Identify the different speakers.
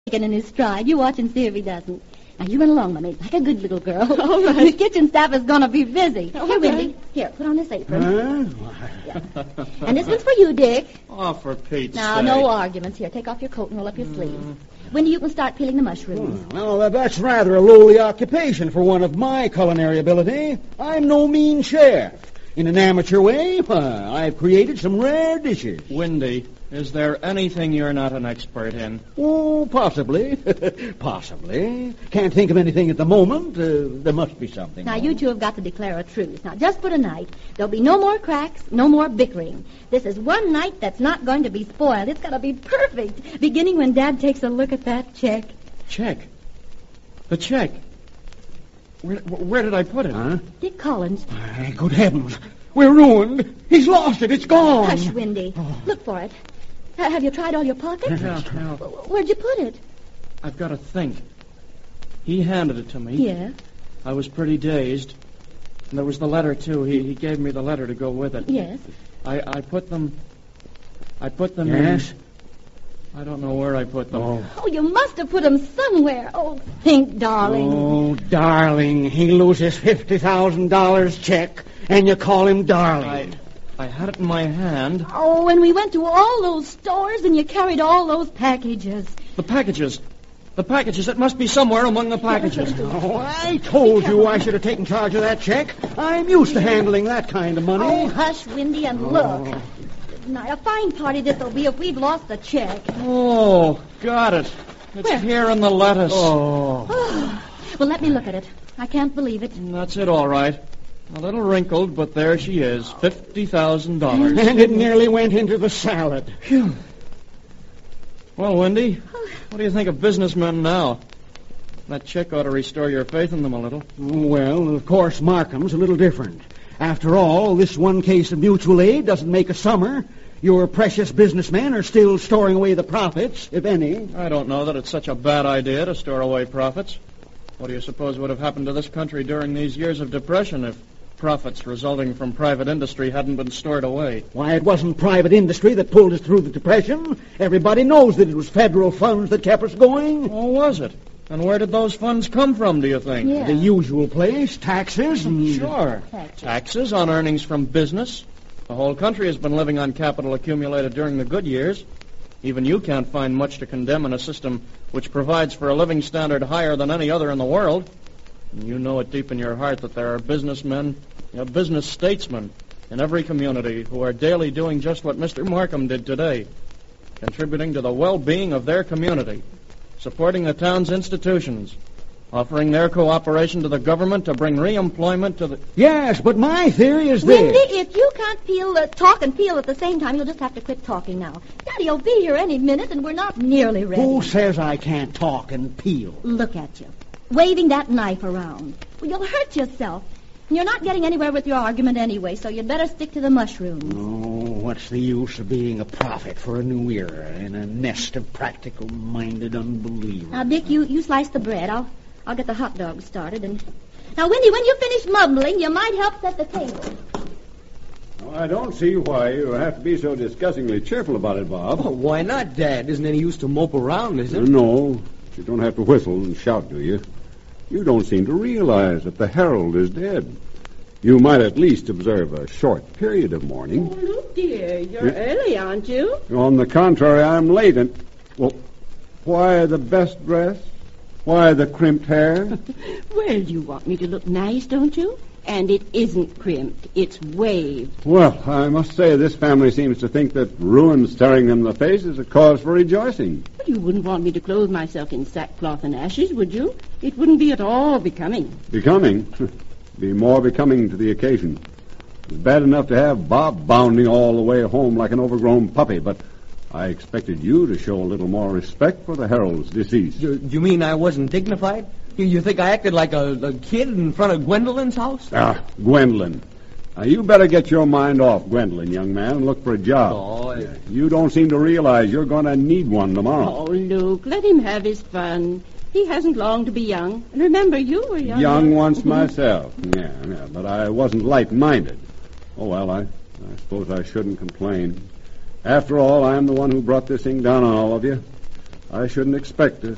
Speaker 1: in his stride. You watch and see if he doesn't. Now, you run along, Mummy, like a good little girl.
Speaker 2: All right.
Speaker 1: The kitchen staff is going to be busy.
Speaker 2: Okay.
Speaker 1: Here, Wendy. Here, put on this apron.
Speaker 3: Yeah.
Speaker 1: And this one's for you, Dick.
Speaker 3: Oh, for Pete's
Speaker 1: Now,
Speaker 3: sake.
Speaker 1: no arguments. Here, take off your coat and roll up your sleeves. Wendy, you can start peeling the mushrooms.
Speaker 4: Well, that's rather a lowly occupation for one of my culinary ability. I'm no mean chef. In an amateur way, I've created some rare dishes.
Speaker 3: Wendy, is there anything you're not an expert in?
Speaker 4: Oh, possibly. Possibly. Can't think of anything at the moment. There must be something.
Speaker 1: Now, you two have got to declare a truce. Now, just for tonight, there'll be no more cracks, no more bickering. This is one night that's not going to be spoiled. It's going to be perfect, beginning when Dad takes a look at that check.
Speaker 3: Check? The check? Where did I put it?
Speaker 4: Huh?
Speaker 1: Dick Collins.
Speaker 4: Good heavens. We're ruined. He's lost it. It's gone.
Speaker 1: Hush, Wendy. Look for it. Have you tried all your pockets?
Speaker 3: No.
Speaker 1: Where'd you put it?
Speaker 3: I've got to think. He handed it to me.
Speaker 1: Yeah.
Speaker 3: I was pretty dazed. And there was the letter, too. He gave me the letter to go with it.
Speaker 1: Yes.
Speaker 3: I put them
Speaker 4: Yes?
Speaker 3: in. I don't know where I put them.
Speaker 1: Oh, you must have put them somewhere. Oh, think, darling.
Speaker 4: Oh, darling. He loses $50,000 check, and you call him darling.
Speaker 3: I had it in my hand.
Speaker 1: Oh, and we went to all those stores, and you carried all those packages.
Speaker 3: The packages. It must be somewhere among the packages.
Speaker 4: Oh, I told you I should have taken charge of that check. I'm used to handling that kind of money.
Speaker 1: Oh, hush, Wendy, and look. Now, a fine party this'll be if we've lost the check.
Speaker 3: Oh, got it. It's
Speaker 1: Where?
Speaker 3: here in the lettuce.
Speaker 1: Oh. Well, let me look at it. I can't believe it.
Speaker 3: That's it, all right. A little wrinkled, but there she is. $50,000.
Speaker 4: And it nearly went into the salad.
Speaker 3: Phew. Well, Wendy, what do you think of businessmen now? That check ought to restore your faith in them a little.
Speaker 4: Well, of course, Markham's a little different. After all, this one case of mutual aid doesn't make a summer. Your precious businessmen are still storing away the profits, if any.
Speaker 3: I don't know that it's such a bad idea to store away profits. What do you suppose would have happened to this country during these years of depression if profits resulting from private industry hadn't been stored away?
Speaker 4: Why, it wasn't private industry that pulled us through the Depression. Everybody knows that it was federal funds that kept us going.
Speaker 3: Oh, was it? And where did those funds come from, do you think?
Speaker 1: Yeah.
Speaker 4: The usual place, taxes.
Speaker 3: Sure. Taxes on earnings from business. The whole country has been living on capital accumulated during the good years. Even you can't find much to condemn in a system which provides for a living standard higher than any other in the world. And you know it deep in your heart that there are businessmen, business statesmen in every community who are daily doing just what Mr. Markham did today, contributing to the well-being of their community, supporting the town's institutions, offering their cooperation to the government to bring re-employment to the...
Speaker 4: Yes, but my theory is
Speaker 1: Wendy,
Speaker 4: this.
Speaker 1: if you can't talk and peel at the same time, you'll just have to quit talking now. Daddy'll be here any minute, and we're not nearly ready.
Speaker 4: Who says I can't talk and peel?
Speaker 1: Look at you, waving that knife around. Well, you'll hurt yourself. And you're not getting anywhere with your argument anyway, so you'd better stick to the mushrooms.
Speaker 4: Oh, what's the use of being a prophet for a new era in a nest of practical-minded unbelievers?
Speaker 1: Now, Dick, you slice the bread. I'll get the hot dogs started. And now, Wendy, when you finish mumbling, you might help set the table.
Speaker 5: Oh, I don't see why you have to be so disgustingly cheerful about it, Bob.
Speaker 2: Oh, why not, Dad? Isn't any use to mope around, is it?
Speaker 5: No, you don't have to whistle and shout, do you? You don't seem to realize that the Herald is dead. You might at least observe a short period of mourning.
Speaker 6: Oh, Luke, dear, you're early, aren't you?
Speaker 5: On the contrary, I'm late, and... Well, why the best dress? Why the crimped hair?
Speaker 6: Well, you want me to look nice, don't you? And it isn't crimped. It's waved.
Speaker 5: Well, I must say this family seems to think that ruin staring them in the face is a cause for rejoicing.
Speaker 6: But you wouldn't want me to clothe myself in sackcloth and ashes, would you? It wouldn't be at all becoming.
Speaker 5: Becoming? Be more becoming to the occasion. It's bad enough to have Bob bounding all the way home like an overgrown puppy, but I expected you to show a little more respect for the Herald's deceased.
Speaker 2: You mean I wasn't dignified? You think I acted like a kid in front of Gwendolyn's house?
Speaker 5: Ah, Gwendolyn. Now, you better get your mind off Gwendolyn, young man, and look for a job.
Speaker 2: Oh, yeah.
Speaker 5: You don't seem to realize you're going to need one tomorrow.
Speaker 6: Oh, Luke, let him have his fun. He hasn't long to be young. And remember, you were young.
Speaker 5: Young once myself. Yeah, but I wasn't light-minded. Oh, well, I suppose I shouldn't complain. After all, I'm the one who brought this thing down on all of you. I shouldn't expect to